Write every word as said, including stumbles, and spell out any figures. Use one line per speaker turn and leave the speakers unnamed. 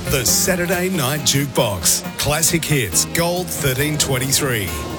The Saturday Night Jukebox. Classic hits, Gold thirteen twenty-three.